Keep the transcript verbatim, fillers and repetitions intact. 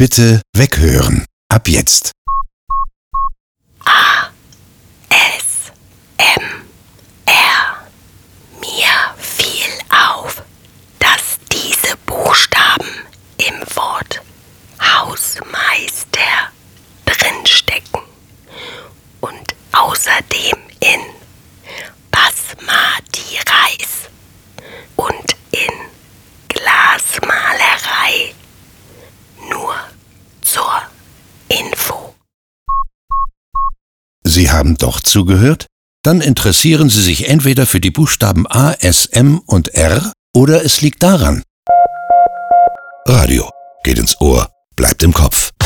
Bitte weghören. Ab jetzt. A, S, M, R. Mir fiel auf, dass diese Buchstaben im Wort Hausmeister drinstecken und außerdem in Basmati Reis und in Glasmalerei. Nur zur Info. Sie haben doch zugehört? Dann interessieren Sie sich entweder für die Buchstaben A, S, M und R oder es liegt daran. Radio geht ins Ohr, bleibt im Kopf.